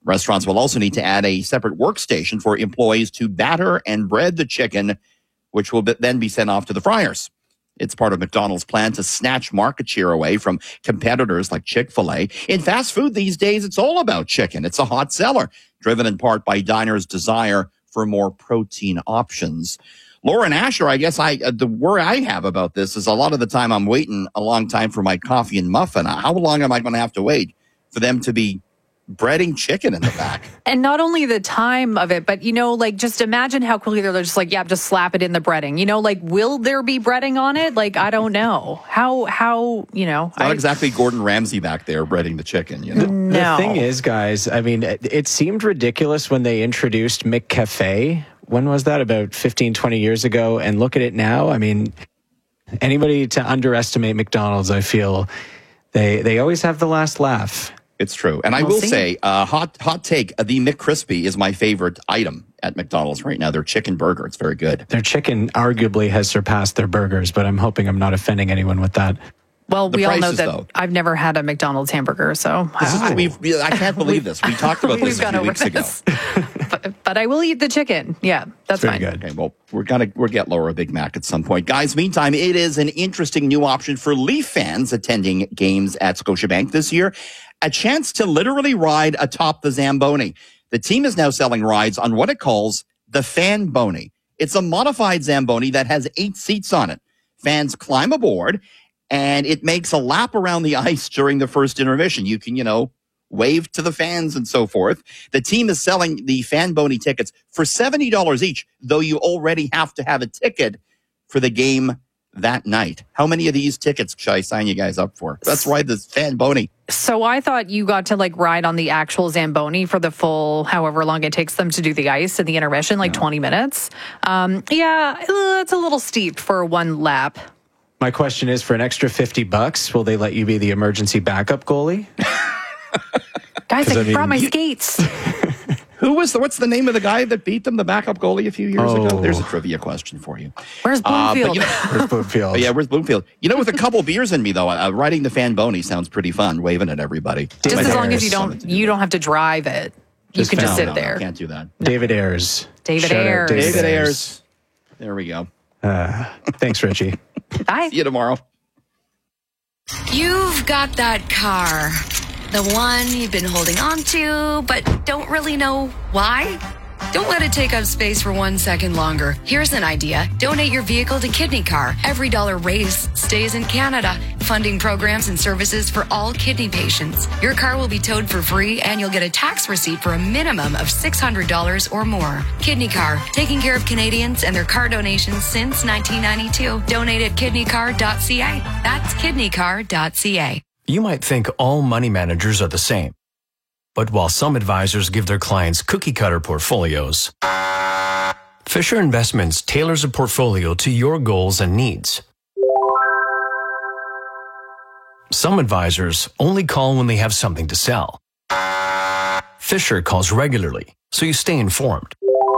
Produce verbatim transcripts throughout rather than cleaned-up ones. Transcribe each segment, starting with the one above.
Restaurants will also need to add a separate workstation for employees to batter and bread the chicken, which will be, then be sent off to the fryers. It's part of McDonald's plan to snatch market share away from competitors like Chick-fil-A. In fast food these days, it's all about chicken. It's a hot seller, driven in part by diners' desire for more protein options. Laura and Asher, I guess I uh, the worry I have about this is a lot of the time I'm waiting a long time for my coffee and muffin. How long am I going to have to wait for them to be breading chicken in the back? And not only the time of it, but, you know, like, just imagine how quickly they're just like, yeah, just slap it in the breading. You know, like, will there be breading on it? Like, I don't know. How, how, you know. Not I, exactly Gordon Ramsay back there breading the chicken, you know. No. The thing is, guys, I mean, it, it seemed ridiculous when they introduced McCafe. When was that? About fifteen, twenty years ago. And look at it now. I mean, anybody to underestimate McDonald's, I feel, they they always have the last laugh. It's true. And I We'll will see. say, uh, hot hot take, uh, the McCrispy is my favorite item at McDonald's right now. Their chicken burger. It's very good. Their chicken arguably has surpassed their burgers, but I'm hoping I'm not offending anyone with that. Well, The we all know prices, that though. I've never had a McDonald's hamburger, so This is, we've, we- I can't believe this. We talked about we've this a gone few over weeks ago. this. but, but I will eat the chicken. Yeah, that's Very fine. good. Okay, well, we're gonna we'll get Laura a Big Mac at some point, guys. Meantime, it is an interesting new option for Leaf fans attending games at Scotiabank this year. A chance to literally ride atop the Zamboni. The team is now selling rides on what it calls the Fan Boni. It's a modified Zamboni that has eight seats on it. Fans climb aboard, and it makes a lap around the ice during the first intermission. You can, you know, wave to the fans and so forth. The team is selling the Fan Boni tickets for seventy dollars each, though you already have to have a ticket for the game that night. How many of these tickets should I sign you guys up for? Let's ride this Fan Boni. So I thought you got to like ride on the actual Zamboni for the full, however long it takes them to do the ice in the intermission, like twenty minutes. Um, yeah, uh, it's a little steep for one lap. My question is, for an extra fifty bucks, will they let you be the emergency backup goalie? Guys, 'Cause I, I mean, brought my you- skates. Who was the, what's the name of the guy that beat them, the backup goalie a few years Oh. ago? There's a trivia question for you. Where's Uh, Bloomfield? but you know, Where's Bloomfield? Oh, yeah, where's Bloomfield? You know, with a couple beers in me, though, uh, riding the Fan Boni sounds pretty fun, waving at everybody. just David as long as Ayers. you don't, you don't have to drive it. You Just can just no, sit No, no, there. can't do that. David Ayers. David Shout out Ayers. David Ayers. There we go. Uh, thanks, Richie. Bye. See you tomorrow. You've got that car. The one you've been holding on to, but don't really know why? Don't let it take up space for one second longer. Here's an idea. Donate your vehicle to Kidney Car. Every dollar raised stays in Canada, funding programs and services for all kidney patients. Your car will be towed for free, and you'll get a tax receipt for a minimum of six hundred dollars or more. Kidney Car, taking care of Canadians and their car donations since nineteen ninety-two. Donate at kidney car dot c a. That's kidney car dot c a. You might think all money managers are the same. But while some advisors give their clients cookie-cutter portfolios, Fisher Investments tailors a portfolio to your goals and needs. Some advisors only call when they have something to sell. Fisher calls regularly, so you stay informed.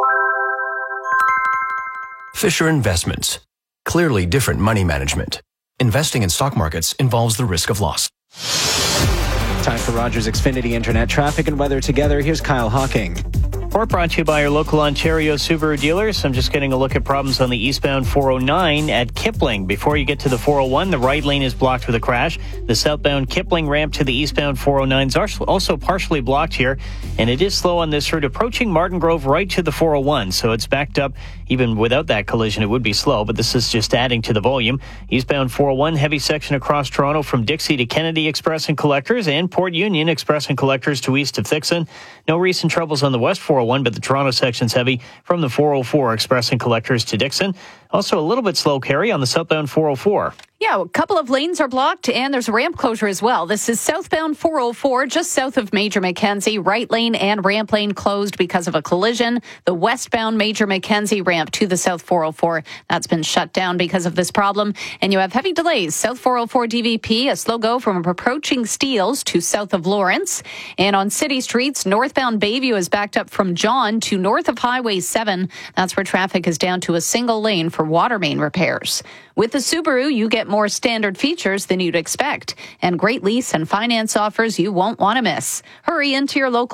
Fisher Investments. Clearly different money management. Investing in stock markets involves the risk of loss. Time for Rogers Xfinity Internet traffic and weather together. Here's Kyle Hawking. Report brought to you by your local Ontario Subaru dealers. I'm just getting a look at problems on the eastbound four oh nine at Kipling. Before you get to the four oh one, the right lane is blocked with a crash. The southbound Kipling ramp to the eastbound four oh nine is also partially blocked here, and it is slow on this route approaching Martin Grove right to the four oh one, so it's backed up. Even without that collision, it would be slow, but this is just adding to the volume. Eastbound four oh one, heavy section across Toronto from Dixie to Kennedy Express and Collectors, and Port Union Express and Collectors to east of Thixon. No recent troubles on the west four oh one, but the Toronto section's heavy from the four oh four Express and Collectors to Dixon. Also a little bit slow carry on the southbound four oh four. Yeah, a couple of lanes are blocked, and there's a ramp closure as well. This is southbound four oh four, just south of Major Mackenzie. Right lane and ramp lane closed because of a collision. The westbound Major Mackenzie ramp to the south four oh four, that's been shut down because of this problem. And you have heavy delays. South four oh four D V P, a slow go from approaching Steeles to south of Lawrence. And on city streets, northbound Bayview is backed up from John to north of Highway seven. That's where traffic is down to a single lane for water main repairs. With the Subaru, you get more standard features than you'd expect, and great lease and finance offers you won't want to miss. Hurry into your local